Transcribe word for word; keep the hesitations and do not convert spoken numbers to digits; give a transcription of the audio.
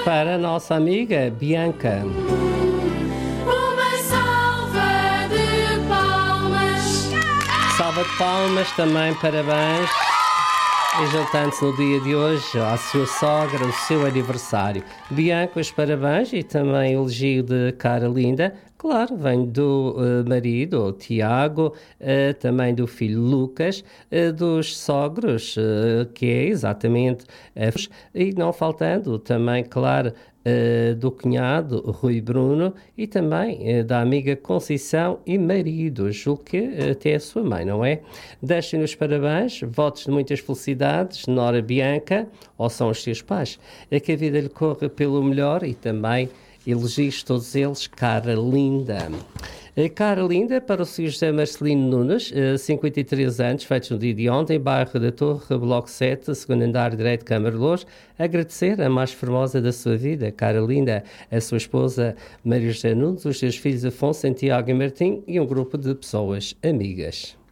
para a nossa amiga Bianca. Uma salva de palmas. Salva de palmas também, parabéns. E juntando-se no dia de hoje à sua sogra, o seu aniversário. Bianca, os parabéns e também o elogio de cara linda. Claro, vem do uh, marido, o Tiago, uh, também do filho Lucas, uh, dos sogros, uh, que é exatamente, uh, e não faltando também, claro, uh, do cunhado Rui Bruno e também uh, da amiga Conceição e marido, julgo que uh, até a sua mãe, não é? Deixem-nos parabéns, votos de muitas felicidades, Nora Bianca, ou são os seus pais, é que a vida lhe corra pelo melhor e também elogios todos eles, cara linda. Cara linda para o senhor José Marcelino Nunes, cinquenta e três anos, feitos no dia de ontem, bairro da Torre, Bloco sete, segundo andar direito, Câmara de Louros. Agradecer a mais formosa da sua vida, cara linda, a sua esposa Maria José Nunes, os seus filhos Afonso, Santiago e Martim e um grupo de pessoas amigas.